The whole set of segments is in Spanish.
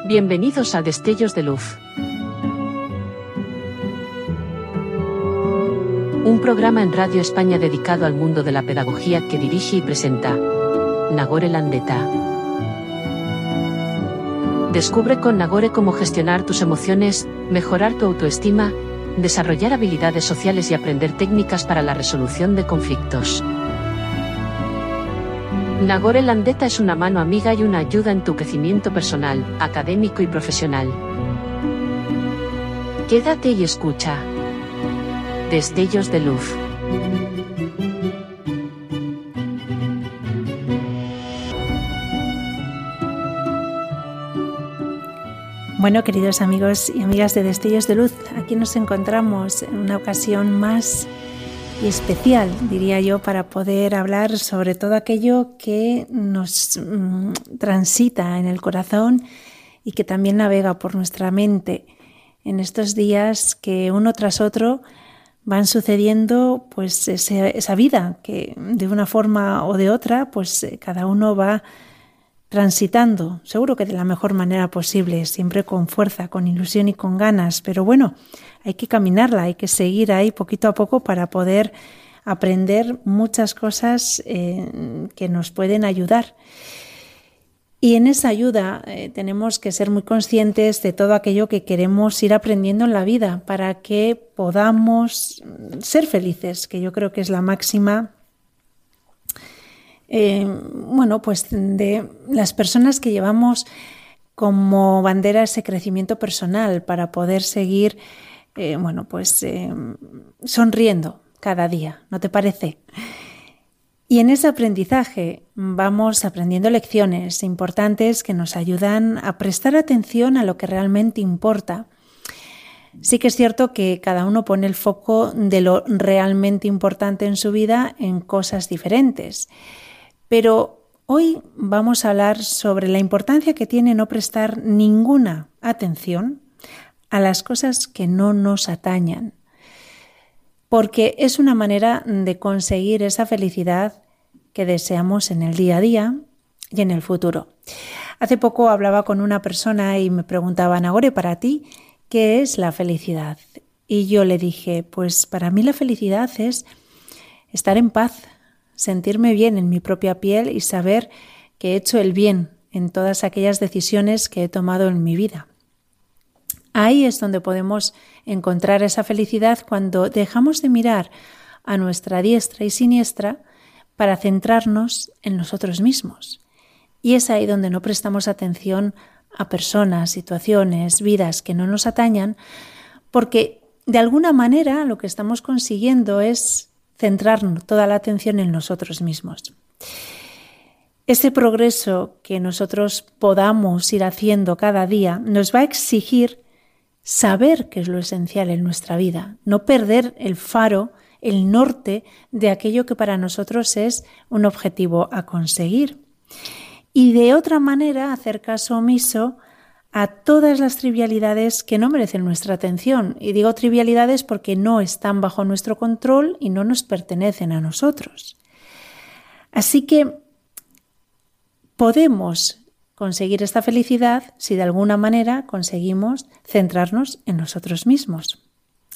Bienvenidos a Destellos de Luz. Un programa en Radio España dedicado al mundo de la pedagogía que dirige y presenta Nagore Landeta. Descubre con Nagore cómo gestionar tus emociones, mejorar tu autoestima, desarrollar habilidades sociales y aprender técnicas para la resolución de conflictos. Nagore Landeta es una mano amiga y una ayuda en tu crecimiento personal, académico y profesional. Quédate y escucha. Destellos de Luz. Bueno, queridos amigos y amigas de Destellos de Luz, aquí nos encontramos en una ocasión más y especial, diría yo, para poder hablar sobre todo aquello que nos transita en el corazón y que también navega por nuestra mente en estos días que uno tras otro van sucediendo pues esa vida que de una forma o de otra pues cada uno va transitando, seguro que de la mejor manera posible, siempre con fuerza, con ilusión y con ganas, pero bueno, hay que caminarla, hay que seguir ahí poquito a poco para poder aprender muchas cosas que nos pueden ayudar. Y en esa ayuda tenemos que ser muy conscientes de todo aquello que queremos ir aprendiendo en la vida para que podamos ser felices, que yo creo que es la máxima pues de las personas que llevamos como bandera ese crecimiento personal para poder seguir sonriendo cada día, ¿no te parece? Y en ese aprendizaje vamos aprendiendo lecciones importantes que nos ayudan a prestar atención a lo que realmente importa. Sí que es cierto que cada uno pone el foco de lo realmente importante en su vida en cosas diferentes. Pero hoy vamos a hablar sobre la importancia que tiene no prestar ninguna atención a las cosas que no nos atañan, porque es una manera de conseguir esa felicidad que deseamos en el día a día y en el futuro. Hace poco hablaba con una persona y me preguntaba, Nagore, para ti, ¿qué es la felicidad? Y yo le dije, pues para mí la felicidad es estar en paz, sentirme bien en mi propia piel y saber que he hecho el bien en todas aquellas decisiones que he tomado en mi vida. Ahí es donde podemos encontrar esa felicidad cuando dejamos de mirar a nuestra diestra y siniestra para centrarnos en nosotros mismos. Y es ahí donde no prestamos atención a personas, situaciones, vidas que no nos atañan, porque de alguna manera lo que estamos consiguiendo es centrarnos toda la atención en nosotros mismos. Ese progreso que nosotros podamos ir haciendo cada día nos va a exigir saber qué es lo esencial en nuestra vida, no perder el faro, el norte de aquello que para nosotros es un objetivo a conseguir. Y de otra manera hacer caso omiso a todas las trivialidades que no merecen nuestra atención. Y digo trivialidades porque no están bajo nuestro control y no nos pertenecen a nosotros. Así que podemos conseguir esta felicidad si de alguna manera conseguimos centrarnos en nosotros mismos.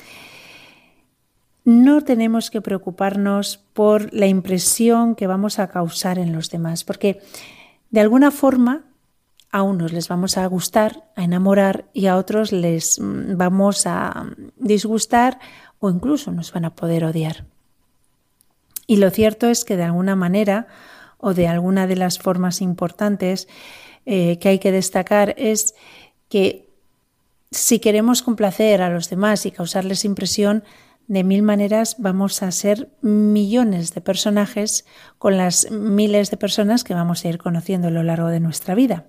No tenemos que preocuparnos por la impresión que vamos a causar en los demás, porque de alguna forma a unos les vamos a gustar, a enamorar y a otros les vamos a disgustar o incluso nos van a poder odiar. Y lo cierto es que de alguna manera o de alguna de las formas importantes que hay que destacar es que si queremos complacer a los demás y causarles impresión, de mil maneras vamos a ser millones de personajes con las miles de personas que vamos a ir conociendo a lo largo de nuestra vida.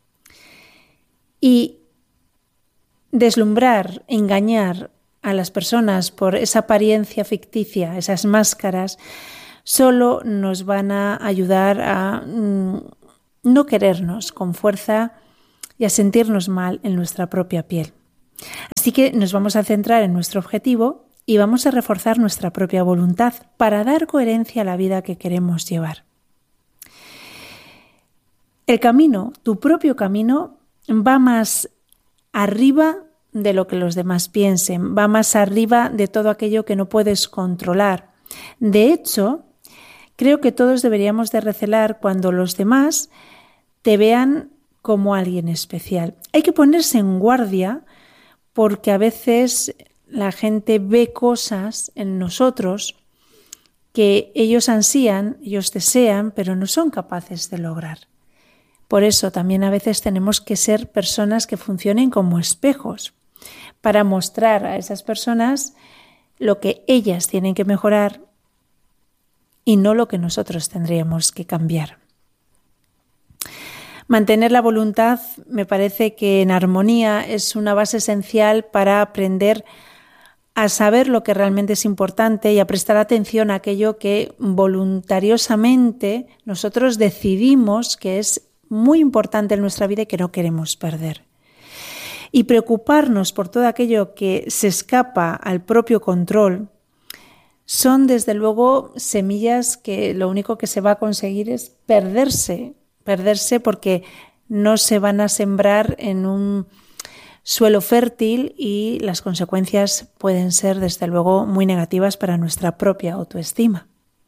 Y deslumbrar, engañar a las personas por esa apariencia ficticia, esas máscaras, solo nos van a ayudar a no querernos con fuerza y a sentirnos mal en nuestra propia piel. Así que nos vamos a centrar en nuestro objetivo y vamos a reforzar nuestra propia voluntad para dar coherencia a la vida que queremos llevar. El camino, tu propio camino, va más arriba de lo que los demás piensen, va más arriba de todo aquello que no puedes controlar. De hecho, creo que todos deberíamos de recelar cuando los demás te vean como alguien especial. Hay que ponerse en guardia porque a veces la gente ve cosas en nosotros que ellos ansían, ellos desean, pero no son capaces de lograr. Por eso también a veces tenemos que ser personas que funcionen como espejos para mostrar a esas personas lo que ellas tienen que mejorar y no lo que nosotros tendríamos que cambiar. Mantener la voluntad me parece que en armonía es una base esencial para aprender a saber lo que realmente es importante y a prestar atención a aquello que voluntariosamente nosotros decidimos que es muy importante en nuestra vida y que no queremos perder. Y preocuparnos por todo aquello que se escapa al propio control son desde luego semillas que lo único que se va a conseguir es perderse porque no se van a sembrar en un suelo fértil y las consecuencias pueden ser desde luego muy negativas para nuestra propia autoestima.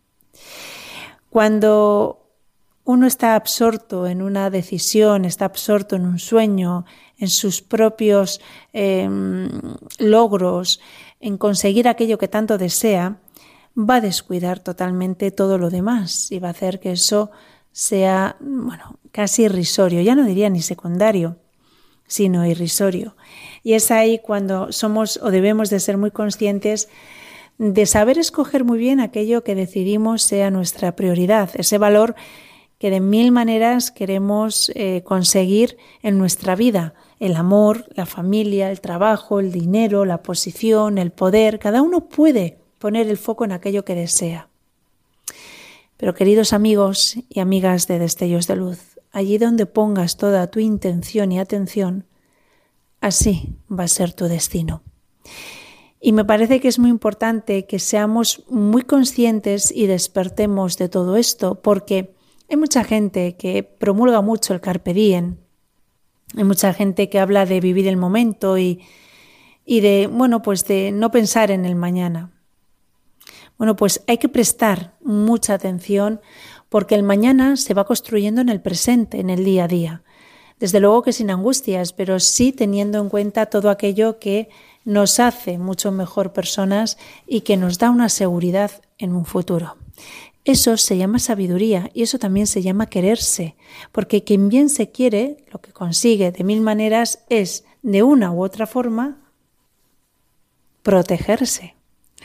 Cuando uno está absorto en una decisión, está absorto en un sueño, en sus propios logros, en conseguir aquello que tanto desea, va a descuidar totalmente todo lo demás y va a hacer que eso sea, casi irrisorio. Ya no diría ni secundario, sino irrisorio. Y es ahí cuando somos o debemos de ser muy conscientes de saber escoger muy bien aquello que decidimos sea nuestra prioridad, ese valor que de mil maneras queremos conseguir en nuestra vida. El amor, la familia, el trabajo, el dinero, la posición, el poder. Cada uno puede poner el foco en aquello que desea. Pero queridos amigos y amigas de Destellos de Luz, allí donde pongas toda tu intención y atención, así va a ser tu destino. Y me parece que es muy importante que seamos muy conscientes y despertemos de todo esto, porque hay mucha gente que promulga mucho el carpe diem, hay mucha gente que habla de vivir el momento y de no pensar en el mañana. Bueno, pues hay que prestar mucha atención porque el mañana se va construyendo en el presente, en el día a día. Desde luego que sin angustias, pero sí teniendo en cuenta todo aquello que nos hace mucho mejor personas y que nos da una seguridad en un futuro. Eso se llama sabiduría y eso también se llama quererse, porque quien bien se quiere, lo que consigue de mil maneras es, de una u otra forma, protegerse.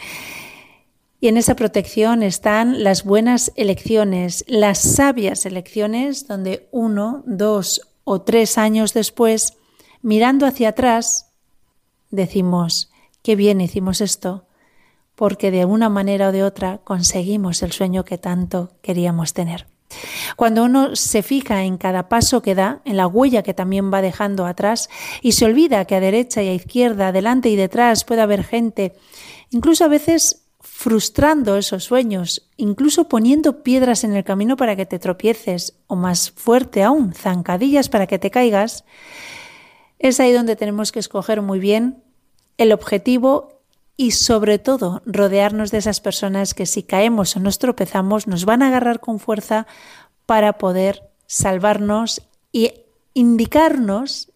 Y en esa protección están las buenas elecciones, las sabias elecciones, donde 1, 2 o 3 años después, mirando hacia atrás, decimos, qué bien hicimos esto, porque de una manera o de otra conseguimos el sueño que tanto queríamos tener. Cuando uno se fija en cada paso que da, en la huella que también va dejando atrás, y se olvida que a derecha y a izquierda, adelante y detrás puede haber gente, incluso a veces frustrando esos sueños, incluso poniendo piedras en el camino para que te tropieces, o más fuerte aún, zancadillas para que te caigas, es ahí donde tenemos que escoger muy bien el objetivo y sobre todo rodearnos de esas personas que si caemos o nos tropezamos nos van a agarrar con fuerza para poder salvarnos y indicarnos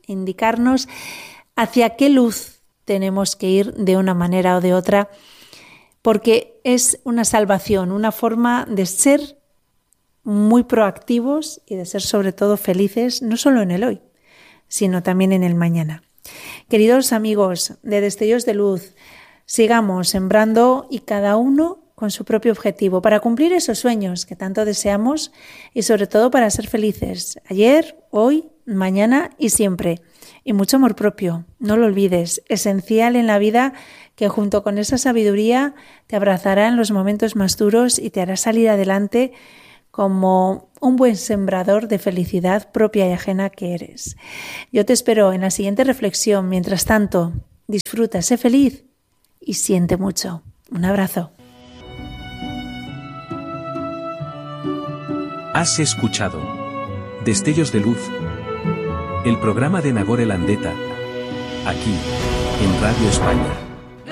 hacia qué luz tenemos que ir de una manera o de otra, porque es una salvación, una forma de ser muy proactivos y de ser sobre todo felices, no solo en el hoy, sino también en el mañana. Queridos amigos de Destellos de Luz, sigamos sembrando y cada uno con su propio objetivo para cumplir esos sueños que tanto deseamos y sobre todo para ser felices ayer, hoy, mañana y siempre. Y mucho amor propio, no lo olvides, esencial en la vida, que junto con esa sabiduría te abrazará en los momentos más duros y te hará salir adelante como un buen sembrador de felicidad propia y ajena que eres. Yo te espero en la siguiente reflexión. Mientras tanto, disfruta, sé feliz y siente mucho. Un abrazo. Has escuchado Destellos de Luz El programa de Nagore Landeta. Aquí, en Radio España.